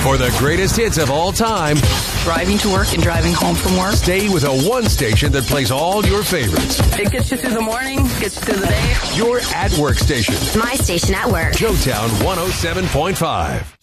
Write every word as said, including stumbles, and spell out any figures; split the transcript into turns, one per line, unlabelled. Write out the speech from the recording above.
For the greatest hits of all time,
Driving to work and driving home from work.
stay with a one station that plays all your favorites.
It gets you through the morning, gets you through the day.
Your at work station.
My station at work.
Joetown one oh seven point five.